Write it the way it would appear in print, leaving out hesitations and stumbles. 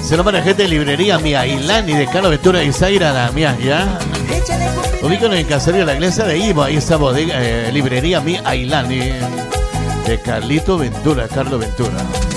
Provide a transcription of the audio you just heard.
Se lo para gente de librería Mia Ilani de Carlos Ventura y Zaira Damián, ¿ya? Ubican en Caserío de la Iglesia de Ivo, ahí está bodega, librería Mia Ilani de Carlos Ventura.